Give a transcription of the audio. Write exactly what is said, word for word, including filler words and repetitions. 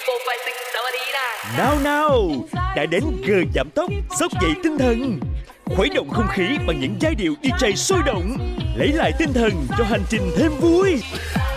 Nào nào, đã đến giờ giảm tốc, xốc dậy tinh thần. Khuấy động không khí bằng những giai điệu đi jay sôi động, lấy lại tinh thần cho hành trình thêm vui.